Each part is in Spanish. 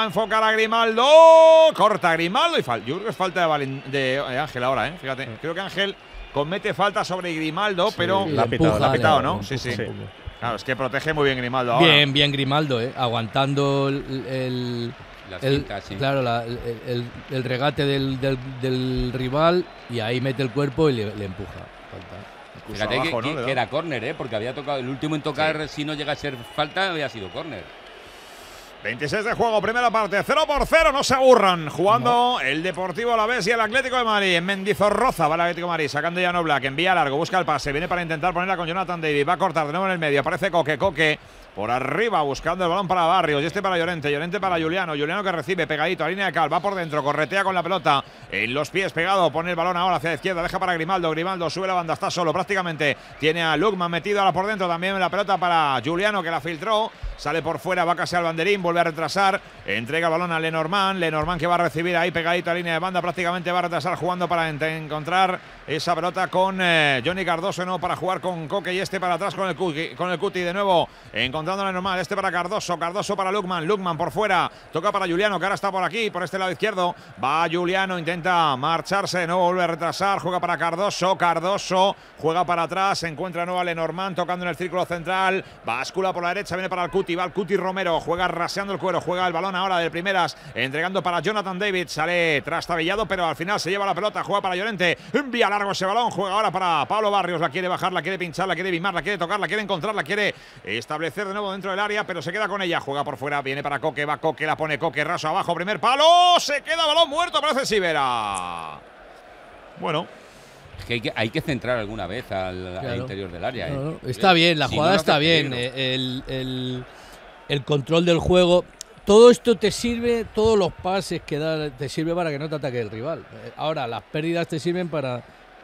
enfocar a Grimaldo. Corta Grimaldo y falta. Yo creo que es falta de Ángel ahora, fíjate. Creo que Ángel comete falta sobre Grimaldo, pero la ha pitado, ¿no? Sí. Claro, es que protege muy bien Grimaldo ahora. Bien Grimaldo, aguantando Las cintas, sí. Claro, el regate del rival, y ahí mete el cuerpo y le empuja. Fíjate abajo, que era córner, porque había tocado el último en tocar. Si no llega a ser falta, había sido córner. 26 de juego, primera parte, 0-0, no se aburran. Jugando el Deportivo Alavés y el Atlético de Madrid. En Mendizorroza va el Atlético de Madrid, sacando ya Black, envía largo, busca el pase, viene para intentar ponerla con Jonathan David, va a cortar de nuevo en el medio, aparece Coque por arriba buscando el balón para Barrios, y para Llorente para Juliano que recibe pegadito a línea de cal, va por dentro, corretea con la pelota en los pies pegado, pone el balón ahora hacia la izquierda, deja para Grimaldo sube la banda, está solo prácticamente, tiene a Lukman metido ahora por dentro, también la pelota para Juliano que la filtró, sale por fuera, va casi al banderín, vuelve a retrasar, entrega el balón a Lenormand que va a recibir ahí pegadito a línea de banda, prácticamente va a retrasar jugando para encontrar esa pelota con Johnny Cardoso, no, para jugar con Coque y para atrás con el Cuti de nuevo, encontrando a Lenormand, para Cardoso para Lukman por fuera, toca para Juliano que ahora está por aquí, por este lado izquierdo, va Juliano, intenta marcharse, no vuelve a retrasar, juega para Cardoso juega para atrás, se encuentra de nuevo a Lenormand tocando en el círculo central, báscula por la derecha, viene para el Cuti, va el Cuti Romero, juega raseando el cuero, juega el balón ahora de primeras, entregando para Jonathan David, sale trastabillado, pero al final se lleva la pelota, juega para Llorente, envía largo ese balón, juega ahora para Pablo Barrios, la quiere bajar, la quiere pinchar, la quiere mimar, la quiere tocar, la quiere encontrar, la quiere establecer de nuevo dentro del área, pero se queda con ella, juega por fuera, viene para Coque, va Coque, la pone Coque, raso abajo, primer palo, se queda balón muerto, parece Sivera. Bueno. Es que hay que centrar alguna vez al interior del área. No. Está bien, la jugada está bien, el control del juego. Todo esto te sirve, todos los pases que da, te sirve para que no te ataque el rival. Ahora, las pérdidas te sirven para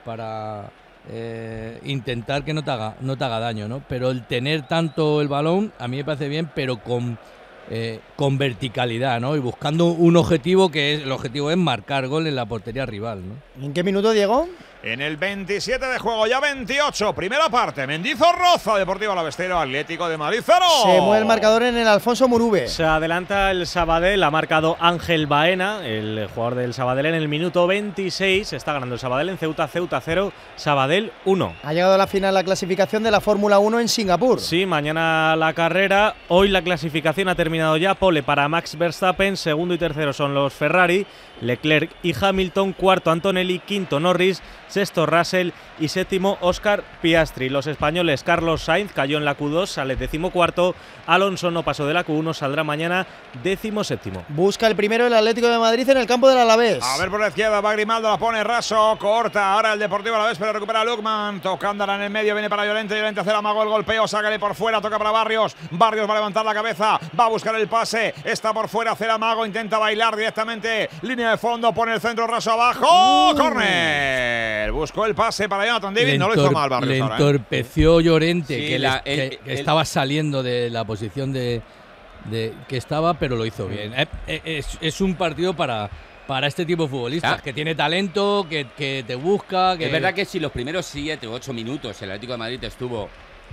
intentar que no te haga daño, ¿no? Pero el tener tanto el balón, a mí me parece bien, pero con verticalidad, ¿no? Y buscando un objetivo el objetivo es marcar gol en la portería rival, ¿no? ¿En qué minuto, Diego? En el 27 de juego, ya 28, primera parte, Mendizorroza, Deportivo Alavestero, Atlético de Madrid 0. Se mueve el marcador en el Alfonso Murube. Se adelanta el Sabadell, ha marcado Ángel Baena, el jugador del Sabadell en el minuto 26. Está ganando el Sabadell en Ceuta 0, Sabadell 1. Ha llegado a la final la clasificación de la Fórmula 1 en Singapur. Sí, mañana la carrera. Hoy la clasificación ha terminado ya. Pole para Max Verstappen, segundo y tercero son los Ferrari, Leclerc y Hamilton, cuarto Antonelli, quinto Norris, sexto Russell y séptimo Oscar Piastri. Los españoles, Carlos Sainz cayó en la Q2, sale decimocuarto, Alonso no pasó de la Q1, saldrá mañana decimoséptimo. Busca el primero el Atlético de Madrid en el campo del Alavés. A ver por la izquierda, va Grimaldo, la pone raso, corta ahora el Deportivo Alavés, pero recupera Lukman, tocándola en el medio, viene para Llorente hace el amago, el golpeo, sácale por fuera, toca para Barrios va a levantar la cabeza, va a buscar el pase, está por fuera, hace el amago, intenta bailar directamente, línea de fondo, pone el centro raso abajo, córner, buscó el pase para Jonathan David, no lo hizo mal Barrios. Le ahora, entorpeció Llorente, sí, que estaba saliendo de la posición de que estaba, pero lo hizo bien. Es un partido para este tipo de futbolistas, que tiene talento, que te busca. Es verdad que si los primeros 7 o 8 minutos el Atlético de Madrid estuvo...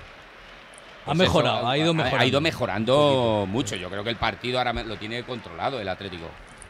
Ha mejorado, ha ido mejorando. Ha ido mejorando mucho. Yo creo que el partido ahora lo tiene controlado el Atlético.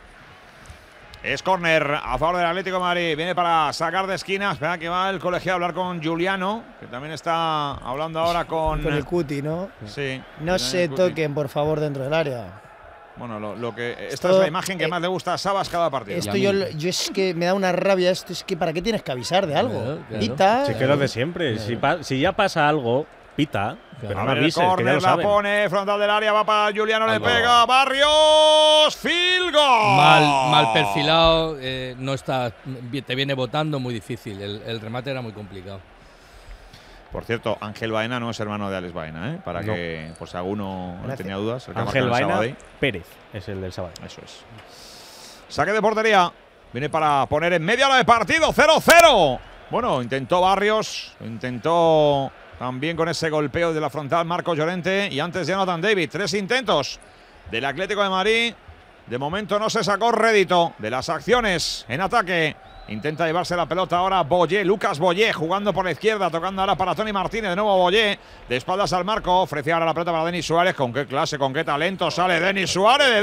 Es córner a favor del Atlético de Madrid. Viene para sacar de esquina. Espera que va el colegiado a hablar con Juliano, que también está hablando ahora con el Cuti, ¿no? Sí. No se toquen, por favor, dentro del área. Bueno, esta es la imagen que más le gusta a Sabas cada partido. Esto yo es que me da una rabia esto. Es que ¿para qué tienes que avisar de algo? Claro. Pita. Sí, que lo de siempre. Si ya pasa algo, pita. Pero a no ver, avises, el córner la pone, frontal del área, va para Juliano, le pega, Barrios, field goal. Mal perfilado, no está, te viene botando, muy difícil. El remate era muy complicado. Por cierto, Ángel Baena no es hermano de Alex Baena, para que, por si alguno tenía dudas. Ángel Baena Pérez es el del Sabadell. Eso es. Saque de portería. Viene para poner en media hora de partido, 0-0. Bueno, intentó Barrios, intentó también con ese golpeo de la frontal Marcos Llorente y antes Jonathan David. 3 intentos del Atlético de Madrid. De momento no se sacó rédito de las acciones en ataque. Intenta llevarse la pelota ahora Boyé, Lucas Boyé, jugando por la izquierda, tocando ahora para Tony Martínez, de nuevo Boyé, de espaldas al marco, ofrece ahora la pelota para Denis Suárez. Con qué clase, con qué talento sale Denis Suárez.